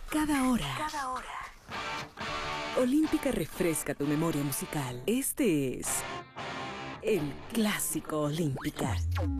Cada hora. Olímpica refresca tu memoria musical. Este es el Clásico Olímpica.